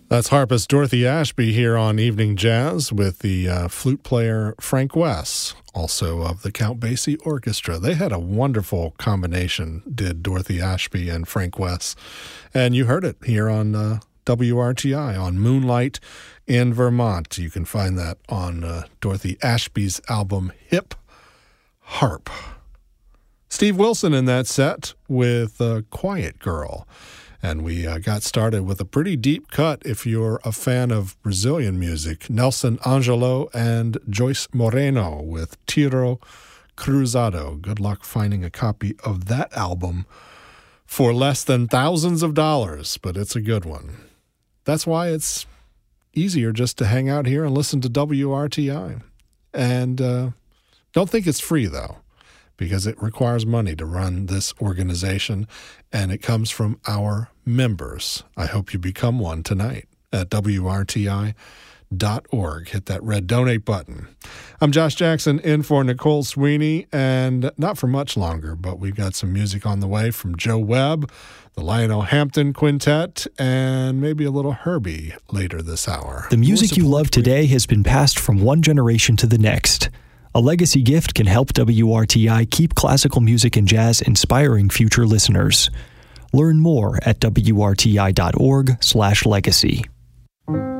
That's harpist Dorothy Ashby here on Evening Jazz with the flute player Frank Wess, also of the Count Basie Orchestra. They had a wonderful combination, did Dorothy Ashby and Frank Wess. And you heard it here on WRTI on Moonlight in Vermont. You can find that on Dorothy Ashby's album Hip Harp. Steve Wilson in that set with Quiet Girl. And we got started with a pretty deep cut if you're a fan of Brazilian music. Nelson Angelo and Joyce Moreno with Tiro Cruzado. Good luck finding a copy of that album for less than thousands of dollars, but it's a good one. That's why it's easier just to hang out here and listen to WRTI. And don't think it's free, though, because it requires money to run this organization, and it comes from our members. I hope you become one tonight at WRTI.org. Hit that red donate button. I'm Josh Jackson in for Nicole Sweeney, and not for much longer, but we've got some music on the way from Joe Webb, the Lionel Hampton Quintet, and maybe a little Herbie later this hour. The music you love today has been passed from one generation to the next. A legacy gift can help WRTI keep classical music and jazz inspiring future listeners. Learn more at WRTI.org/legacy.